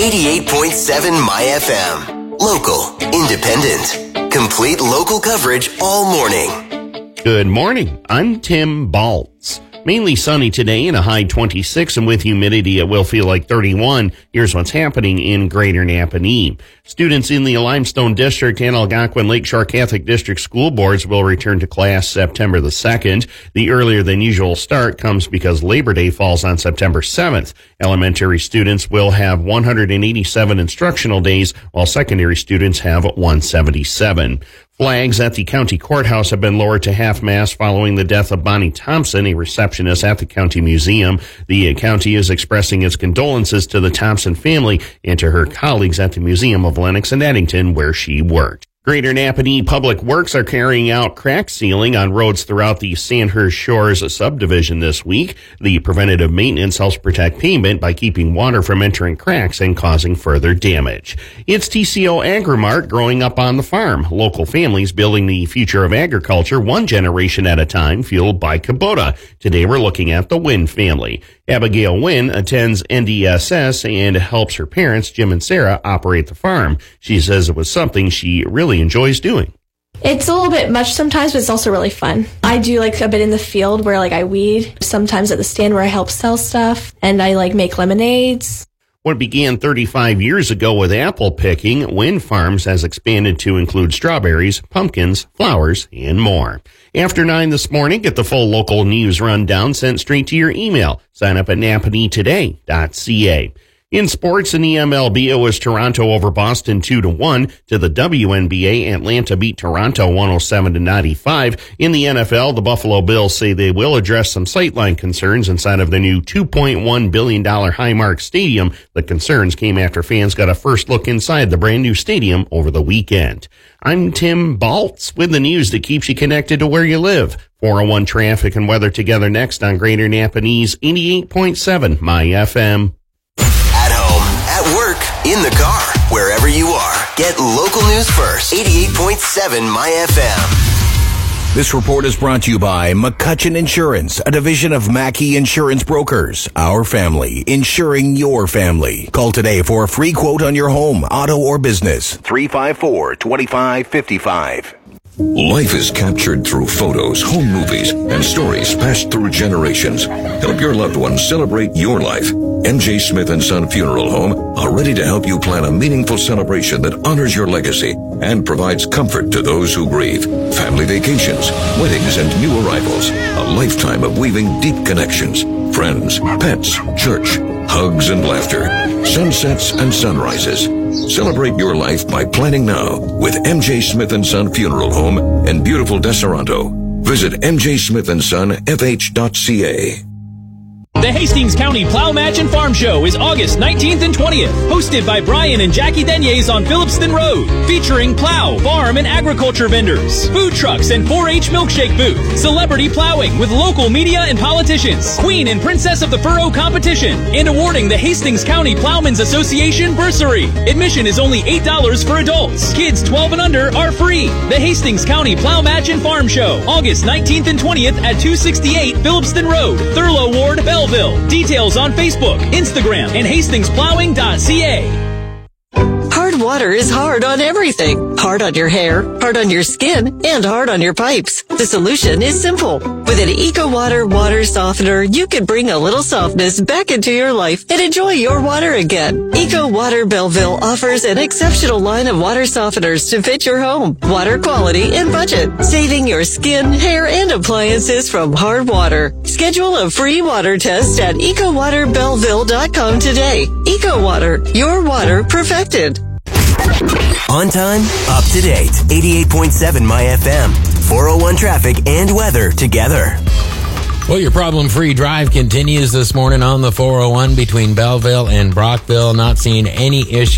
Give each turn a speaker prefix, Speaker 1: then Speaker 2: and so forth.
Speaker 1: 88.7 My FM. Local, independent, complete local coverage all morning.
Speaker 2: Good morning. I'm Tim Baltz. Mainly sunny today and a high 26, and with humidity it will feel like 31. Here's what's happening in Greater Napanee. Students in the Limestone District and Algonquin Lakeshore Catholic District school boards will return to class September the 2nd. The earlier than usual start comes because Labor Day falls on September 7th. Elementary students will have 187 instructional days, while secondary students have 177. Flags at the county courthouse have been lowered to half-mast following the death of Bonnie Thompson, a receptionist at the county museum. The county is expressing its condolences to the Thompson family and to her colleagues at the Museum of Lenox and Eddington, where she worked. Greater Napanee Public Works are carrying out crack sealing on roads throughout the Sandhurst Shores subdivision this week. The preventative maintenance helps protect pavement by keeping water from entering cracks and causing further damage. It's TCO Agrimart growing up on the farm. Local families building the future of agriculture one generation at a time, fueled by Kubota. Today we're looking at the Wynn family. Abigail Wynn attends NDSS and helps her parents, Jim and Sarah, operate the farm. She says it was something she really enjoys doing.
Speaker 3: It's a little bit much sometimes, but it's also really fun. I do like a bit in the field where I weed, sometimes at the stand where I help sell stuff, and I make lemonades.
Speaker 2: What began 35 years ago with apple picking, Wynn Farms has expanded to include strawberries, pumpkins, flowers, and more. After 9 this morning, get the full local news rundown sent straight to your email. Sign up at napaneetoday.ca. In sports, in the MLB, it was Toronto over Boston 2-1. To the WNBA, Atlanta beat Toronto 107-95. In the NFL, the Buffalo Bills say they will address some sightline concerns inside of the new $2.1 billion Highmark Stadium. The concerns came after fans got a first look inside the brand new stadium over the weekend. I'm Tim Baltz with the news that keeps you connected to where you live. 401 traffic and weather together next on Greater Napanee's 88.7 My FM.
Speaker 1: Work, in the car, wherever you are. Get local news first. 88.7 My FM.
Speaker 4: This report is brought to you by McCutcheon Insurance, a division of Mackey Insurance Brokers. Our family, insuring your family. Call today for a free quote on your home, auto, or business. 354-2555.
Speaker 5: Life is captured through photos, home movies, and stories passed through generations. Help your loved ones celebrate your life. MJ Smith & Son Funeral Home are ready to help you plan a meaningful celebration that honors your legacy and provides comfort to those who grieve. Family vacations, weddings, and new arrivals. A lifetime of weaving deep connections. Friends, pets, church, hugs and laughter. Sunsets and sunrises. Celebrate your life by planning now with MJ Smith & Son Funeral Home in beautiful Deseronto. Visit mjsmithandsonfh.ca.
Speaker 6: The Hastings County Plow Match and Farm Show is August 19th and 20th, hosted by Brian and Jackie Deniers on Phillipston Road, featuring plow, farm, and agriculture vendors, food trucks, and 4-H milkshake booth, celebrity plowing with local media and politicians, Queen and Princess of the Furrow competition, and awarding the Hastings County Plowmen's Association bursary. Admission is only $8 for adults. Kids 12 and under are free. The Hastings County Plow Match and Farm Show, August 19th and 20th at 268 Phillipston Road, Thurlow Ward, Belleville. Details on Facebook, Instagram, and hastingsplowing.ca.
Speaker 7: Hard water is hard on everything. Hard on your hair, hard on your skin, and hard on your pipes. The solution is simple. With an EcoWater water softener, you can bring a little softness back into your life and enjoy your water again. EcoWater Belleville offers an exceptional line of water softeners to fit your home, water quality, and budget, saving your skin, hair, and appliances from hard water. Schedule a free water test at EcoWaterBelleville.com today. EcoWater, your water perfected.
Speaker 1: On time, up to date. 88.7 My FM. 401 traffic and weather together.
Speaker 8: Well, your problem-free drive continues this morning on the 401 between Belleville and Brockville. Not seeing any issues.